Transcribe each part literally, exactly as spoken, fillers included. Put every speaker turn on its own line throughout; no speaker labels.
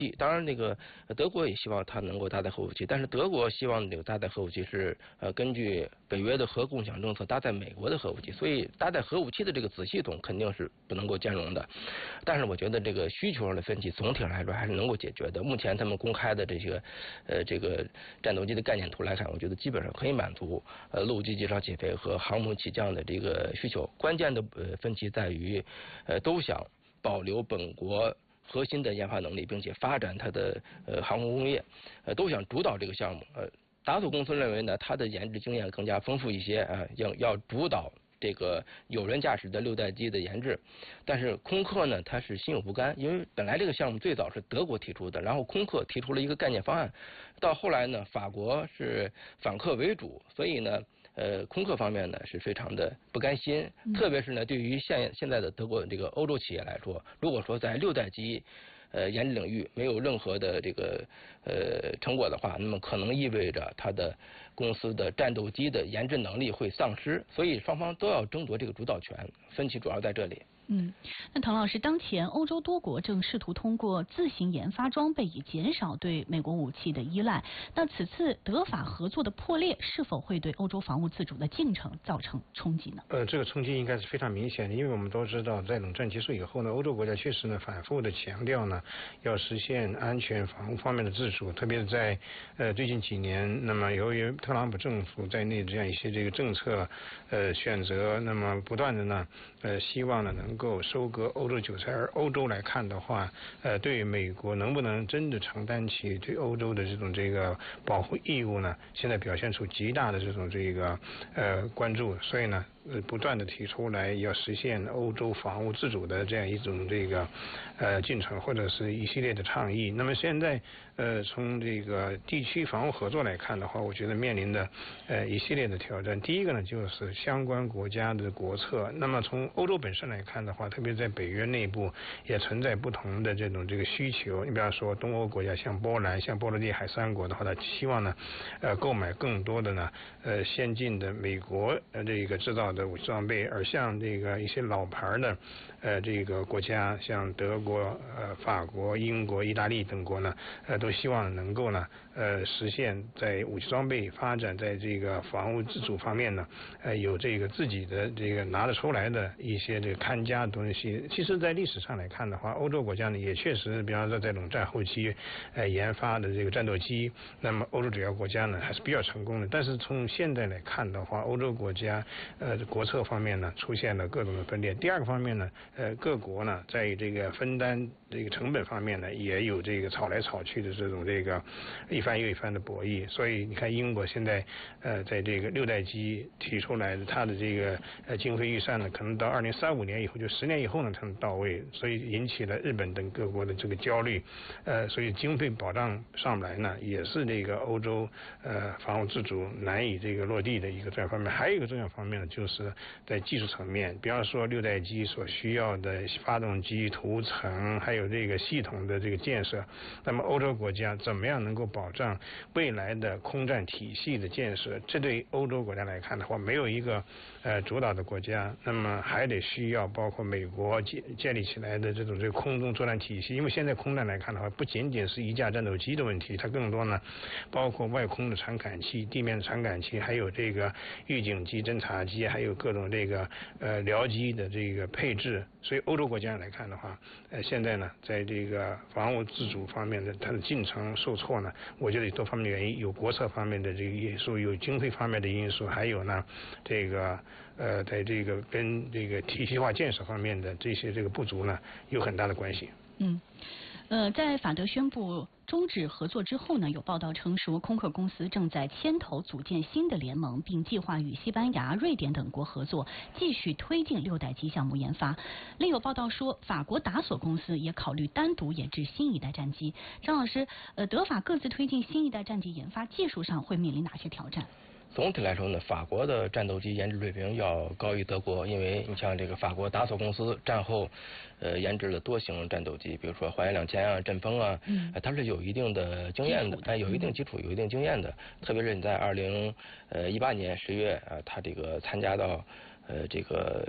当然，那个德国也希望它能够搭载核武器，但是德国希望这个搭载核武器是呃根据北约的核共享政策搭载美国的核武器，所以搭载核武器的这个子系统肯定是不能够兼容的。但是我觉得这个需求上的分歧总体上来说还是能够解决的。目前他们公开的这些呃这个战斗机的概念图来看，我觉得基本上可以满足呃陆基机场起飞和航母起降的这个需求。关键的呃分歧在于呃都想保留本国核心的研发能力，并且发展它的呃航空工业，呃都想主导这个项目。呃，达索公司认为呢，它的研制经验更加丰富一些啊，要要主导这个有人驾驶的六代机的研制。但是空客呢，它是心有不甘，因为本来这个项目最早是德国提出的，然后空客提出了一个概念方案，到后来呢，法国是反客为主，所以呢。呃，空客方面呢是非常的不甘心，特别是呢，对于现现在的德国这个欧洲企业来说，如果说在六代机呃研制领域没有任何的这个呃成果的话，那么可能意味着它的公司的战斗机的研制能力会丧失，所以双方都要争夺这个主导权，分歧主要在这里。
嗯，那唐老师，当前欧洲多国正试图通过自行研发装备以减少对美国武器的依赖。那此次德法合作的破裂，是否会对欧洲防务自主的进程造成冲击呢？
呃，这个冲击应该是非常明显的，因为我们都知道，在冷战结束以后呢，欧洲国家确实呢反复的强调呢，要实现安全防务方面的自主，特别是在呃最近几年，那么由于特朗普政府在内这样一些这个政策呃选择，那么不断的呢呃希望呢能够收割欧洲韭菜，而欧洲来看的话，呃，对美国能不能真的承担起对欧洲的这种这个保护义务呢？现在表现出极大的这种这个呃关注，所以呢，呃，不断的提出来要实现欧洲防务自主的这样一种这个呃进程，或者是一系列的倡议。那么现在呃从这个地区防务合作来看的话，我觉得面临的呃一系列的挑战。第一个呢，就是相关国家的国策。那么从欧洲本身来看的话，特别在北约内部也存在不同的这种这个需求。你比方说东欧国家，像波兰、像波罗的海三国的话，他希望呢，呃，购买更多的呢，呃，先进的美国呃这个制造的武器装备，而像这个一些老牌的呃这个国家，像德国、呃法国、英国、意大利等国呢，呃，都希望能够呢，呃，实现在武器装备发展，在这个防务自主方面呢，呃，有这个自己的这个拿得出来的一些这个看家的东西。其实，在历史上来看的话，欧洲国家呢也确实，比方说在冷战后期，呃，研发的这个战斗机，那么欧洲主要国家呢还是比较成功的。但是从现在来看的话，欧洲国家呃国策方面呢出现了各种的分裂。第二个方面呢，呃，各国呢在这个分担这个成本方面呢也有这个吵来吵去的这种这个一番又一番的博弈。所以你看，英国现在呃在这个六代机提出来的，它的这个呃经费预算呢，可能到二零三五年以后，就十年以后呢才能到位，所以引起了日本等各国的这个焦虑。呃，所以经费保障上不来呢，也是这个欧洲呃防务自主难以这个落地的一个重要方面。还有一个重要方面呢，就是在技术层面，比方说六代机所需要的发动机涂层，还有这个系统的这个建设，那么欧洲国家怎么样能够保障未来的空战体系的建设？这对欧洲国家来看的话，没有一个呃主导的国家，那么还得需要包括美国建建立起来的这种这个空中作战体系。因为现在空战来看的话，不仅仅是一架战斗机的问题，它更多呢包括外空的传感器、地面的传感器，还有这个预警机、侦察机，还有各种这个呃僚机的这个配置。所以欧洲国家来看的话，呃现在呢在这个防务自主方面的它的进程受挫呢，我觉得有多方面的原因，有国策方面的这个因素，有经费方面的因素，还有呢这个呃在这个跟这个体系化建设方面的这些这个不足呢有很大的关系。
嗯，呃，在法德宣布终止合作之后呢，有报道称说，空客公司正在牵头组建新的联盟，并计划与西班牙、瑞典等国合作，继续推进六代机项目研发。另有报道说，法国达索公司也考虑单独研制新一代战机。张老师，呃，德法各自推进新一代战机研发，技术上会面临哪些挑战？
总体来说呢，法国的战斗机研制水平要高于德国，因为你像这个法国达索公司战后，呃，研制了多型战斗机，比如说淮安两千啊、阵风啊，嗯，它是有一定的经验的，但有一定基础、有一定经验的。特别是你在二零呃一八年十月啊，它这个参加到呃这个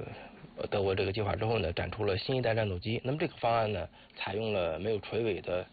呃德国这个计划之后呢，展出了新一代战斗机。那么这个方案呢，采用了没有垂尾的